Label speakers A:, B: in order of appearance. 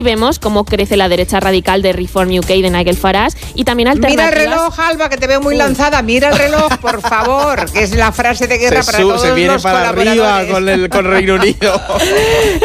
A: Vemos cómo crece la derecha radical de Reform UK de Nigel Farage y también alternativas.
B: Mira el reloj, Alba, que te veo muy lanzada. Mira el reloj, por favor, que es la frase de guerra para todos
C: se viene
B: los
C: para
B: colaboradores.
C: arriba con Reino Unido.